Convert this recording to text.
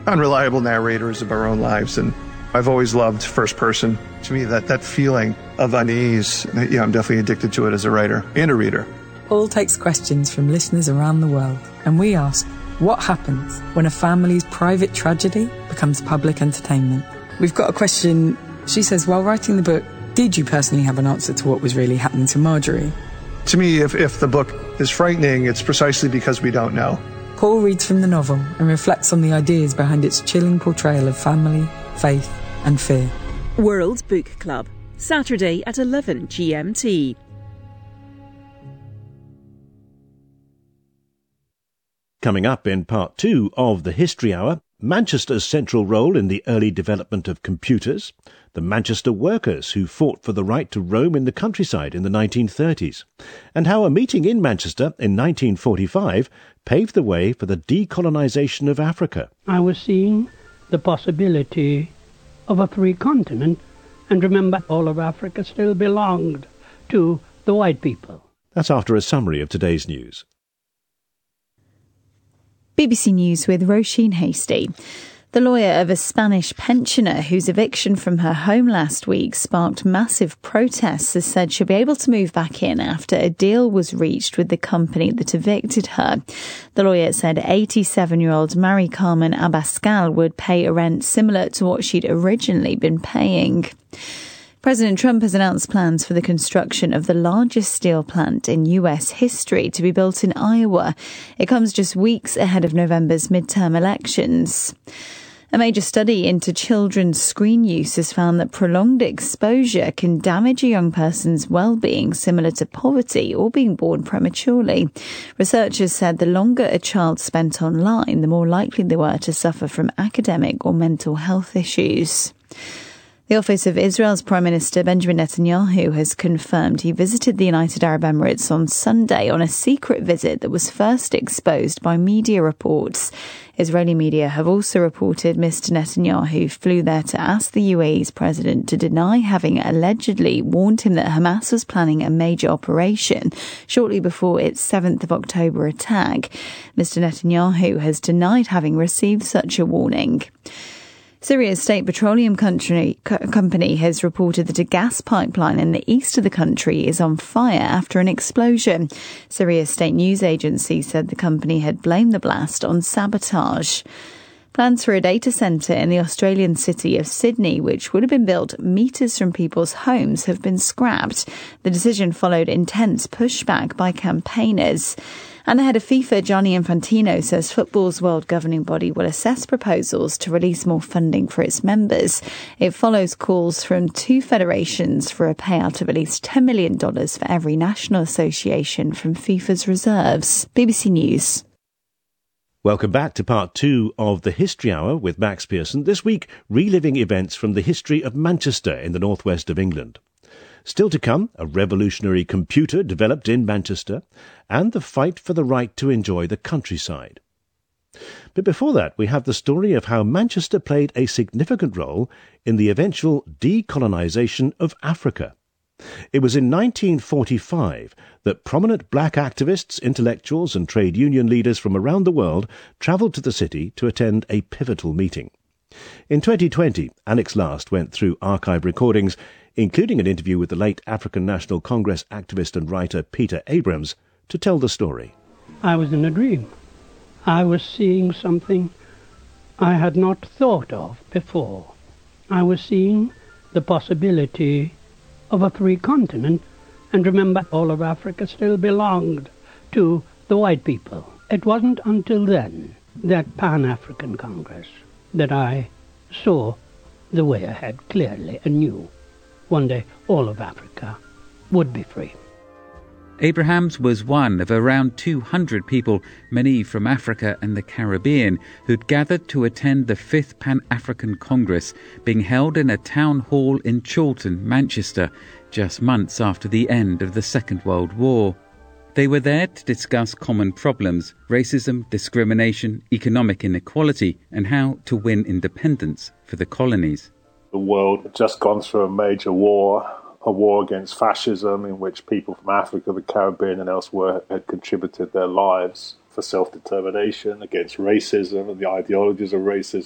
unreliable narrators of our own lives. And I've always loved first person. To me, that feeling of unease, I'm definitely addicted to it as a writer and a reader. Paul takes questions from listeners around the world, and we ask, what happens when a family's private tragedy becomes public entertainment? We've got a question. She says, while writing the book, did you personally have an answer to what was really happening to Marjorie? To me, if the book is frightening, it's precisely because we don't know. Paul reads from the novel and reflects on the ideas behind its chilling portrayal of family, faith and fear. World Book Club, Saturday at 11 GMT. Coming up in part 2 of the History Hour, Manchester's central role in the early development of computers, the Manchester workers who fought for the right to roam in the countryside in the 1930s, and how a meeting in Manchester in 1945 paved the way for the decolonisation of Africa. I was seeing the possibility of a free continent, and remember, all of Africa still belonged to the white people. That's after a summary of today's news. BBC News with Roisin Hasty. The lawyer of a Spanish pensioner whose eviction from her home last week sparked massive protests has said she'll be able to move back in after a deal was reached with the company that evicted her. The lawyer said 87-year-old Mari Carmen Abascal would pay a rent similar to what she'd originally been paying. President Trump has announced plans for the construction of the largest steel plant in US history to be built in Iowa. It comes just weeks ahead of November's midterm elections. A major study into children's screen use has found that prolonged exposure can damage a young person's well-being, similar to poverty or being born prematurely. Researchers said the longer a child spent online, the more likely they were to suffer from academic or mental health issues. The office of Israel's Prime Minister Benjamin Netanyahu has confirmed he visited the United Arab Emirates on Sunday on a secret visit that was first exposed by media reports. Israeli media have also reported Mr. Netanyahu flew there to ask the UAE's president to deny having allegedly warned him that Hamas was planning a major operation shortly before its 7th of October attack. Mr. Netanyahu has denied having received such a warning. Syria's state petroleum company has reported that a gas pipeline in the east of the country is on fire after an explosion. Syria's state news agency said the company had blamed the blast on sabotage. Plans for a data centre in the Australian city of Sydney, which would have been built metres from people's homes, have been scrapped. The decision followed intense pushback by campaigners. And the head of FIFA, Gianni Infantino, says football's world governing body will assess proposals to release more funding for its members. It follows calls from two federations for a payout of at least $10 million for every national association from FIFA's reserves. BBC News. Welcome back to part 2 of the History Hour with Max Pearson, this week reliving events from the history of Manchester in the northwest of England. Still to come, a revolutionary computer developed in Manchester and the fight for the right to enjoy the countryside. But before that, we have the story of how Manchester played a significant role in the eventual decolonisation of Africa. It was in 1945 that prominent black activists, intellectuals and trade union leaders from around the world travelled to the city to attend a pivotal meeting. In 2020, Alex Last went through archive recordings, including an interview with the late African National Congress activist and writer Peter Abrams, to tell the story. I was in a dream. I was seeing something I had not thought of before. I was seeing the possibility of a free continent, and remember, all of Africa still belonged to the white people. It wasn't until then, that Pan-African Congress, that I saw the way ahead clearly and knew one day all of Africa would be free. Abrahams was one of around 200 people, many from Africa and the Caribbean, who'd gathered to attend the 5th Pan-African Congress, being held in a town hall in Chorlton, Manchester, just months after the end of the Second World War. They were there to discuss common problems: racism, discrimination, economic inequality, and how to win independence for the colonies. The world had just gone through a major war, a war against fascism, in which people from Africa, the Caribbean and elsewhere had contributed their lives for self-determination, against racism and the ideologies of racism.